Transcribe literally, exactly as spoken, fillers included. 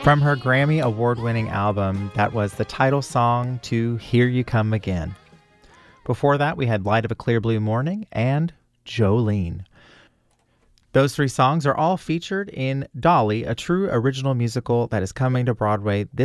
From her Grammy award-winning album, that was the title song to Here You Come Again. Before that, we had Light of a Clear Blue Morning and Jolene. Those three songs are all featured in Dolly, a true original musical that is coming to Broadway this